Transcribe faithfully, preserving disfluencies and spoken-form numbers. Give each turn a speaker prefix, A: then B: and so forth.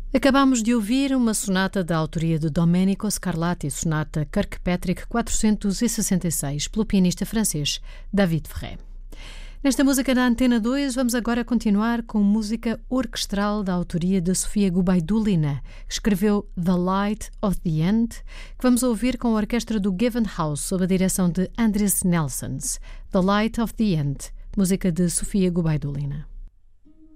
A: Acabamos de ouvir uma sonata da autoria de Domenico Scarlatti, sonata Kirkpatrick quatrocentos e sessenta e seis, pelo pianista francês David Ferré. Nesta música da Antena dois, vamos agora continuar com música orquestral da autoria de Sofia Gubaidulina, que escreveu The Light of the End, que vamos ouvir com a orquestra do Given House, sob a direção de Andres Nelsons. The Light of the End, música de Sofia Gubaidulina.